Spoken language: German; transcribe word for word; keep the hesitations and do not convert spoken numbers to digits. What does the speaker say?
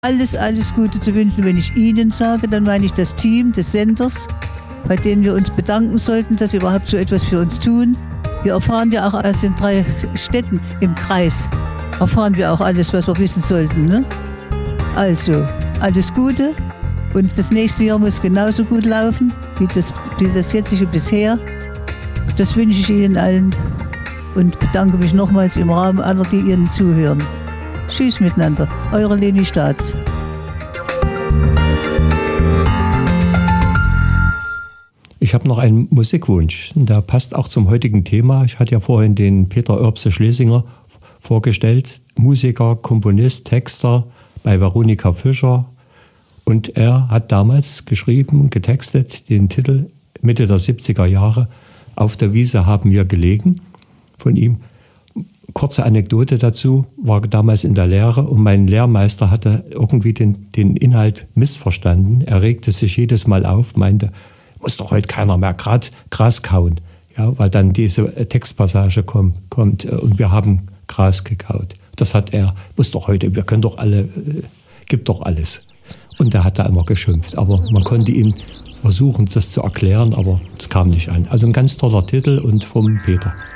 alles, alles Gute zu wünschen. Wenn ich Ihnen sage, dann meine ich das Team des Senders, bei denen wir uns bedanken sollten, dass sie überhaupt so etwas für uns tun. Wir erfahren ja auch aus den drei Städten im Kreis, erfahren wir auch alles, was wir wissen sollten. Ne? Also, alles Gute und das nächste Jahr muss genauso gut laufen, wie das, wie das jetzige bisher. Das wünsche ich Ihnen allen und bedanke mich nochmals im Rahmen aller, die Ihnen zuhören. Tschüss miteinander, eure Leni Staats. Ich habe noch einen Musikwunsch, der passt auch zum heutigen Thema. Ich hatte ja vorhin den Peter Oerbse-Schlesinger vorgestellt, Musiker, Komponist, Texter bei Veronika Fischer. Und er hat damals geschrieben, getextet, den Titel Mitte der siebziger Jahre, Auf der Wiese haben wir gelegen, von ihm. Kurze Anekdote dazu, war damals in der Lehre und mein Lehrmeister hatte irgendwie den, den Inhalt missverstanden. Er regte sich jedes Mal auf, meinte, muss doch heute keiner mehr Gras, Gras kauen, ja, weil dann diese Textpassage kommt, kommt und wir haben Gras gekaut. Das hat er, muss doch heute, wir können doch alle, äh, gibt doch alles. Und er hat da immer geschimpft, aber man konnte ihm versuchen, das zu erklären, aber es kam nicht an. Also ein ganz toller Titel und vom Peter.